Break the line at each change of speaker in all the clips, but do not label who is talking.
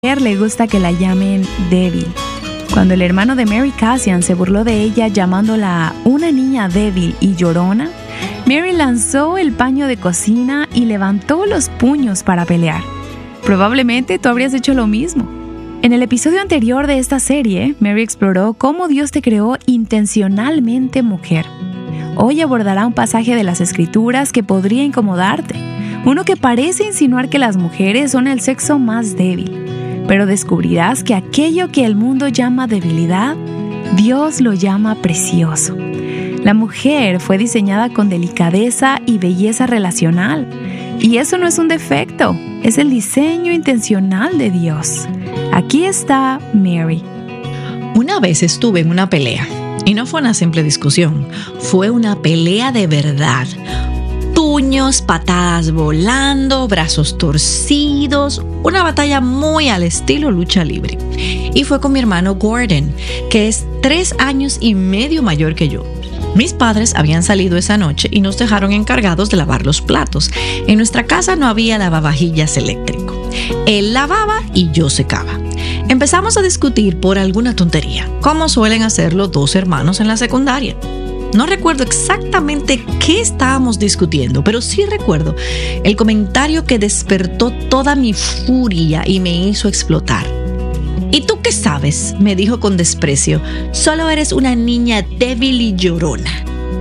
Le gusta que la llamen débil. Cuando el hermano de Mary Cassian se burló de ella llamándola una niña débil y llorona, Mary lanzó el paño de cocina y levantó los puños para pelear. Probablemente tú habrías hecho lo mismo. En el episodio anterior de esta serie, Mary exploró cómo Dios te creó intencionalmente mujer. Hoy abordará un pasaje de las Escrituras que podría incomodarte, uno que parece insinuar que las mujeres son el sexo más débil. Pero descubrirás que aquello que el mundo llama debilidad, Dios lo llama precioso. La mujer fue diseñada con delicadeza y belleza relacional. Y eso no es un defecto, es el diseño intencional de Dios. Aquí está Mary.
Una vez estuve en una pelea, y no fue una simple discusión, fue una pelea de verdad. Puños, patadas volando, brazos torcidos, una batalla muy al estilo lucha libre. Y fue con mi hermano Gordon, que es 3 años y medio mayor que yo. Mis padres habían salido esa noche y nos dejaron encargados de lavar los platos. En nuestra casa no había lavavajillas eléctrico. Él lavaba y yo secaba. Empezamos a discutir por alguna tontería, como suelen hacerlo 2 hermanos en la secundaria. No recuerdo exactamente qué estábamos discutiendo, pero sí recuerdo el comentario que despertó toda mi furia y me hizo explotar. ¿Y tú qué sabes?, me dijo con desprecio. Solo eres una niña débil y llorona.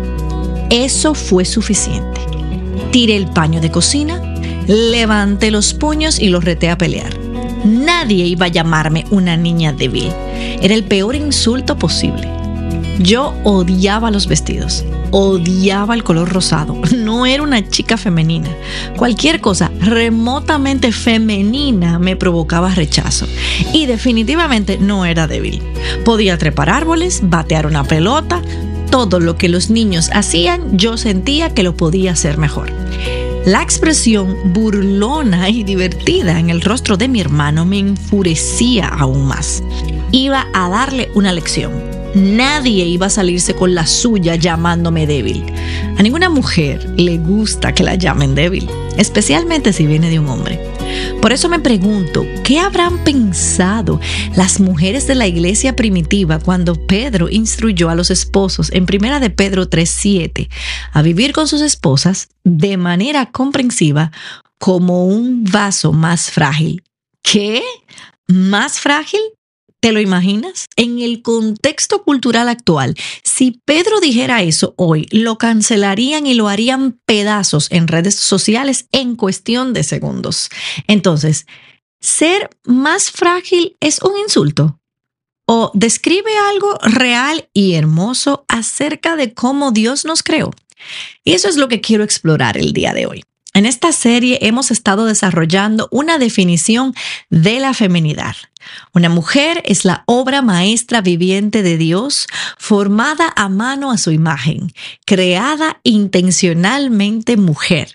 Eso fue suficiente. Tiré el paño de cocina, levanté los puños y los reté a pelear. Nadie iba a llamarme una niña débil. Era el peor insulto posible. Yo odiaba los vestidos, odiaba el color rosado. No era una chica femenina. Cualquier cosa remotamente femenina me provocaba rechazo. Y definitivamente no era débil. Podía trepar árboles, batear una pelota. Todo lo que los niños hacían, yo sentía que lo podía hacer mejor. La expresión burlona y divertida en el rostro de mi hermano me enfurecía aún más. Iba a darle una lección. Nadie iba a salirse con la suya llamándome débil. A ninguna mujer le gusta que la llamen débil, especialmente si viene de un hombre. Por eso me pregunto, ¿qué habrán pensado las mujeres de la iglesia primitiva cuando Pedro instruyó a los esposos en 1 de Pedro 3:7 a vivir con sus esposas de manera comprensiva como un vaso más frágil? ¿Qué? ¿Más frágil? ¿Te lo imaginas? En el contexto cultural actual, si Pedro dijera eso hoy, lo cancelarían y lo harían pedazos en redes sociales en cuestión de segundos. Entonces, ¿ser más frágil es un insulto? ¿O describe algo real y hermoso acerca de cómo Dios nos creó? Y eso es lo que quiero explorar el día de hoy. En esta serie hemos estado desarrollando una definición de la feminidad. Una mujer es la obra maestra viviente de Dios, formada a mano a su imagen, creada intencionalmente mujer,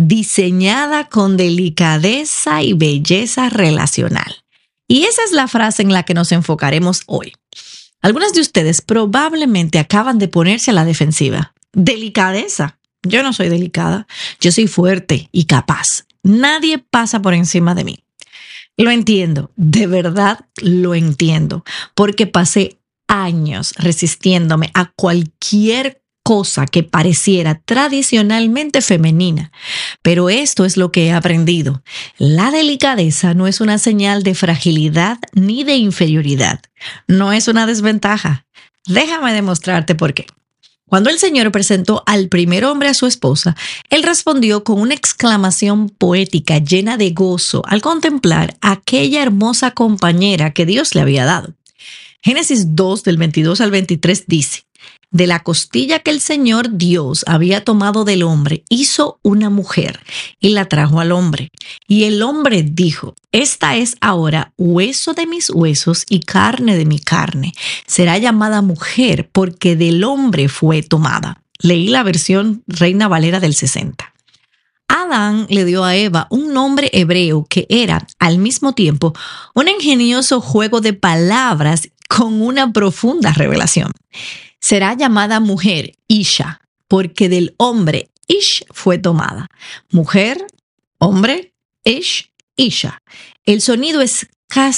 diseñada con delicadeza y belleza relacional. Y esa es la frase en la que nos enfocaremos hoy. Algunas de ustedes probablemente acaban de ponerse a la defensiva. ¿Delicadeza? Yo no soy delicada, yo soy fuerte y capaz. Nadie pasa por encima de mí. Lo entiendo, de verdad lo entiendo, porque pasé años resistiéndome a cualquier cosa que pareciera tradicionalmente femenina. Pero esto es lo que he aprendido. La delicadeza no es una señal de fragilidad ni de inferioridad. No es una desventaja. Déjame demostrarte por qué. Cuando el Señor presentó al primer hombre a su esposa, él respondió con una exclamación poética llena de gozo al contemplar a aquella hermosa compañera que Dios le había dado. Génesis 2, del 22 al 23 dice: de la costilla que el Señor Dios había tomado del hombre, hizo una mujer y la trajo al hombre. Y el hombre dijo: esta es ahora hueso de mis huesos y carne de mi carne. Será llamada mujer porque del hombre fue tomada. Leí la versión Reina Valera del 60. Adán le dio a Eva un nombre hebreo que era, al mismo tiempo, un ingenioso juego de palabras con una profunda revelación. Será llamada mujer, Isha, porque del hombre, Ish, fue tomada. Mujer, hombre, Ish, Isha. El sonido es casi